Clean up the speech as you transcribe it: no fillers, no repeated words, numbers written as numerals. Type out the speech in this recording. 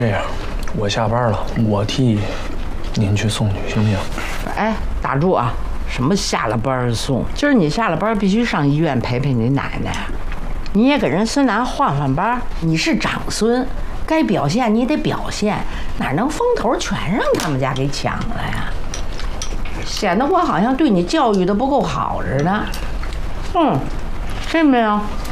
这样，我下班了，我替您去送去，行不行？ 哎，打住啊！什么下了班送？今儿你下了班必须上医院陪陪你奶奶，你也给人孙楠换换班。你是长孙，该表现你得表现，哪能风头全让他们家给抢了呀？显得我好像对你教育的不够好似的。听见没有？